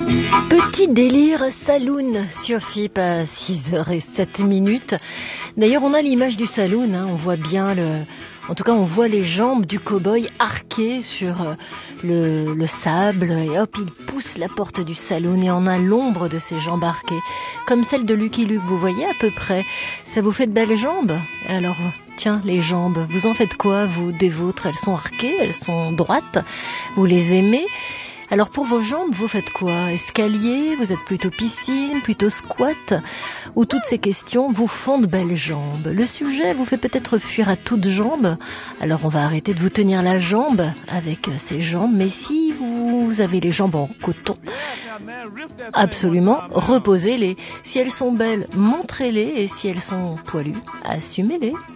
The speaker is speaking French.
Petit délire saloon sur FIP à 6h07. D'ailleurs, on a l'image du saloon, hein, on voit bien en tout cas, on voit les jambes du cow-boy arquées sur le sable et hop, il pousse la porte du saloon et on a l'ombre de ses jambes arquées, comme celle de Lucky Luke, vous voyez à peu près. Ça vous fait de belles jambes? Alors, tiens, les jambes, vous en faites quoi, vous, des vôtres? Elles sont arquées, elles sont droites, vous les aimez? Alors pour vos jambes, vous faites quoi? Escalier? Vous êtes plutôt piscine? Plutôt squat? Ou toutes ces questions vous font de belles jambes? Le sujet vous fait peut-être fuir à toutes jambes. Alors on va arrêter de vous tenir la jambe avec ces jambes. Mais si vous avez les jambes en coton, absolument, reposez-les. Si elles sont belles, montrez-les. Et si elles sont poilues, assumez-les.